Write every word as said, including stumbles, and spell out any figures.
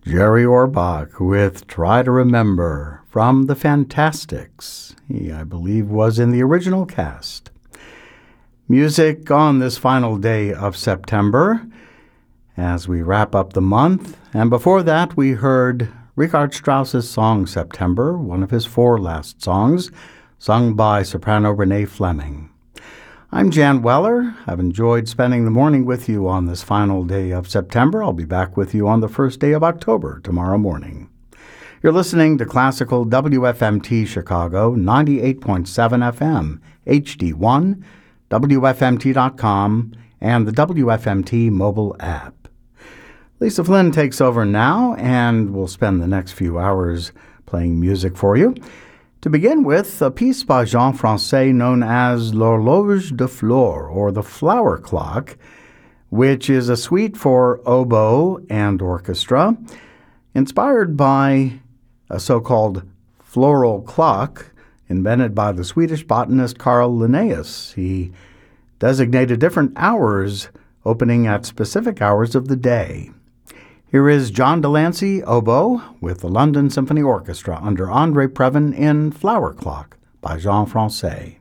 Jerry Orbach with Try to Remember from the Fantastics. He, I believe, was in the original cast. Music on this final day of September as we wrap up the month. And before that, we heard Richard Strauss's song September, one of his four last songs, sung by soprano Renee Fleming. I'm Jan Weller. I've enjoyed spending the morning with you on this final day of September. I'll be back with you on the first day of October tomorrow morning. You're listening to Classical W F M T Chicago, ninety-eight point seven F M, H D one, W F M T dot com, and the W F M T mobile app. Lisa Flynn takes over now, and we'll spend the next few hours playing music for you. To begin with, a piece by Jean Francais known as L'Horloge de Fleur, or the Flower Clock, which is a suite for oboe and orchestra, inspired by a so-called floral clock invented by the Swedish botanist Carl Linnaeus. He designated different hours opening at specific hours of the day. Here is John Delancey, oboe, with the London Symphony Orchestra under Andre Previn in Flower Clock by Jean Francais.